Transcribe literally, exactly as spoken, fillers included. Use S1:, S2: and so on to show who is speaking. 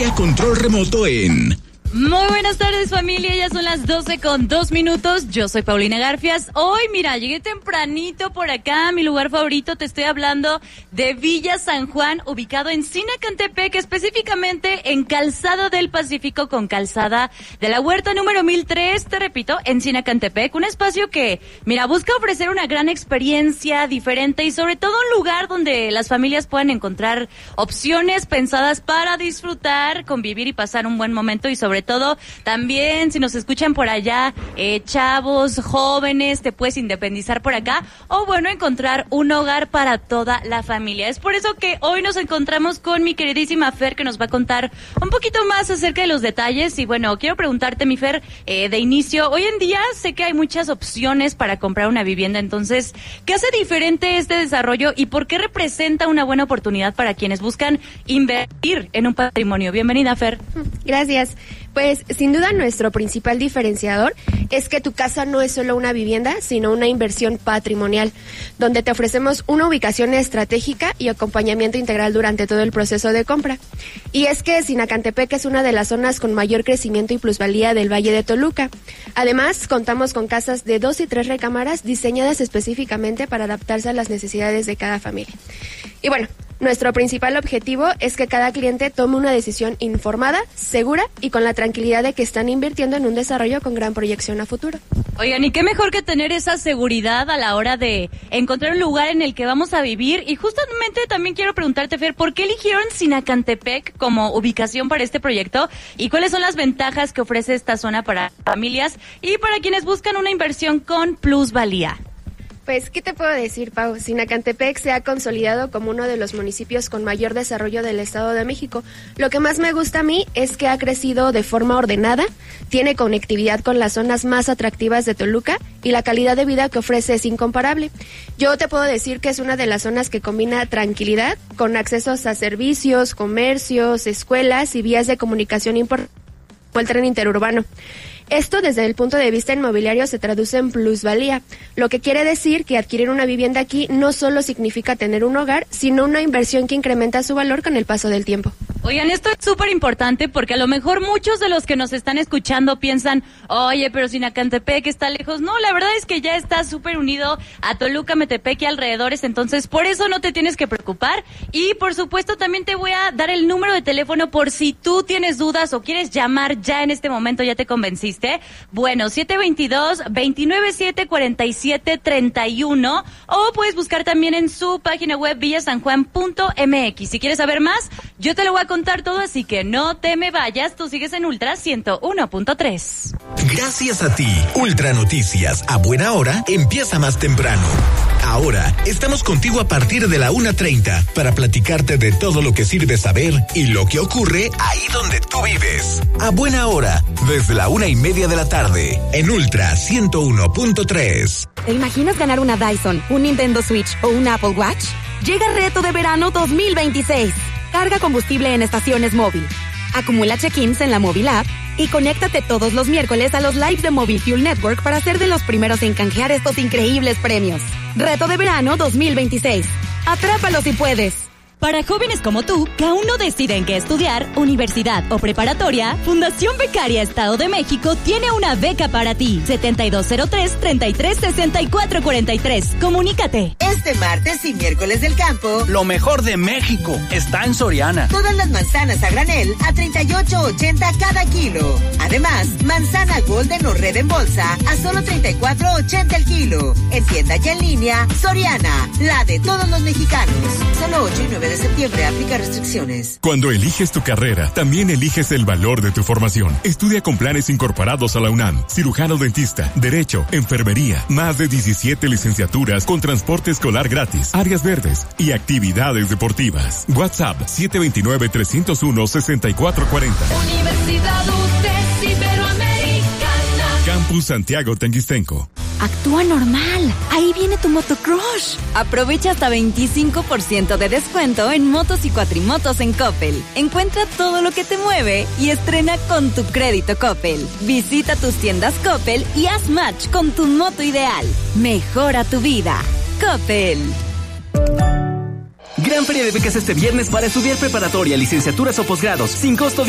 S1: el control remoto en...
S2: Muy buenas tardes, familia, ya son las doce con dos minutos, yo soy Paulina Garfias. Hoy, mira, llegué tempranito por acá, mi lugar favorito, te estoy hablando de Villa San Juan, ubicado en Sinacantepec, específicamente en Calzada del Pacífico con Calzada de la Huerta número mil tres, te repito, en Sinacantepec, un espacio que, mira, busca ofrecer una gran experiencia diferente y sobre todo un lugar donde las familias puedan encontrar opciones pensadas para disfrutar, convivir y pasar un buen momento y sobre todo también si nos escuchan por allá eh, chavos, jóvenes, te puedes independizar por acá o bueno, encontrar un hogar para toda la familia. Es por eso que hoy nos encontramos con mi queridísima Fer, que nos va a contar un poquito más acerca de los detalles y bueno, quiero preguntarte, mi Fer, eh, de inicio, hoy en día sé que hay muchas opciones para comprar una vivienda, entonces, ¿qué hace diferente este desarrollo y por qué representa una buena oportunidad para quienes buscan invertir en un patrimonio? Bienvenida, Fer.
S3: Gracias. Pues sin duda nuestro principal diferenciador es que tu casa no es solo una vivienda, sino una inversión patrimonial, donde te ofrecemos una ubicación estratégica y acompañamiento integral durante todo el proceso de compra. Y es que Sinacantepec es una de las zonas con mayor crecimiento y plusvalía del Valle de Toluca. Además, contamos con casas de dos y tres recámaras diseñadas específicamente para adaptarse a las necesidades de cada familia. Y bueno, nuestro principal objetivo es que cada cliente tome una decisión informada, segura y con la tranquilidad de que están invirtiendo en un desarrollo con gran proyección a futuro.
S2: Oigan, y qué mejor que tener esa seguridad a la hora de encontrar un lugar en el que vamos a vivir. Y justamente también quiero preguntarte, Fer, ¿por qué eligieron Sinacantepec como ubicación para este proyecto? ¿Y cuáles son las ventajas que ofrece esta zona para familias y para quienes buscan una inversión con plusvalía?
S3: Pues, ¿qué te puedo decir, Pau? Sinacantepec se ha consolidado como uno de los municipios con mayor desarrollo del Estado de México. Lo que más me gusta a mí es que ha crecido de forma ordenada, tiene conectividad con las zonas más atractivas de Toluca y la calidad de vida que ofrece es incomparable. Yo te puedo decir que es una de las zonas que combina tranquilidad con accesos a servicios, comercios, escuelas y vías de comunicación importantes como el tren interurbano. Esto desde el punto de vista inmobiliario se traduce en plusvalía, lo que quiere decir que adquirir una vivienda aquí no solo significa tener un hogar, sino una inversión que incrementa su valor con el paso del tiempo.
S2: Oigan, esto es súper importante porque a lo mejor muchos de los que nos están escuchando piensan, oye, pero Sinacantepec está lejos. No, la verdad es que ya está súper unido a Toluca, Metepec y alrededores, entonces por eso no te tienes que preocupar. Y por supuesto también te voy a dar el número de teléfono por si tú tienes dudas o quieres llamar ya en este momento, ya te convenciste. Bueno, siete dos dos, dos nueve siete, cuatro siete tres uno o puedes buscar también en su página web villasanjuan punto m x. Si quieres saber más, yo te lo voy a contar todo, así que no te me vayas, tú sigues en Ultra ciento uno punto tres.
S1: Gracias a ti, Ultra Noticias a buena hora empieza más temprano. Ahora estamos contigo a partir de la una treinta para platicarte de todo lo que sirve saber y lo que ocurre ahí donde tú vives. A buena hora, desde la una y media de la tarde, en Ultra ciento uno punto tres.
S4: ¿Te imaginas ganar una Dyson, un Nintendo Switch o un Apple Watch? Llega Reto de Verano dos mil veintiséis. Carga combustible en estaciones móvil. Acumula check-ins en la móvil app y conéctate todos los miércoles a los lives de Mobile Fuel Network para ser de los primeros en canjear estos increíbles premios. Reto de Verano dos mil veintiséis. Atrápalo si puedes.
S5: Para jóvenes como tú, que aún no deciden qué estudiar, universidad o preparatoria, Fundación Becaria Estado de México tiene una beca para ti. setenta y dos cero tres, treinta y tres sesenta y cuatro cuarenta y tres. Comunícate.
S6: Este martes y miércoles del campo,
S7: lo mejor de México está en Soriana.
S6: Todas las manzanas a granel a treinta y ocho ochenta cada kilo. Además, manzana Golden o Red en bolsa a solo treinta y cuatro ochenta el kilo. En tienda y en línea, Soriana, la de todos los mexicanos. Solo ocho y nueve de septiembre, aplica restricciones.
S8: Cuando eliges tu carrera, también eliges el valor de tu formación. Estudia con planes incorporados a la UNAM, cirujano dentista, derecho, enfermería, más de diecisiete licenciaturas con transporte escolar gratis, áreas verdes y actividades deportivas. WhatsApp siete dos nueve, tres cero uno, seis cuatro cuatro cero.
S9: Universidad U T E S Iberoamericana.
S8: Campus Santiago Tenguistenco.
S4: Actúa normal. Ahí viene tu motocrush.
S5: Aprovecha hasta veinticinco por ciento de descuento en motos y cuatrimotos en Coppel. Encuentra todo lo que te mueve y estrena con tu crédito Coppel. Visita tus tiendas Coppel y haz match con tu moto ideal. Mejora tu vida. Coppel.
S10: Gran feria de becas este viernes para estudiar preparatoria, licenciaturas o posgrados, sin costo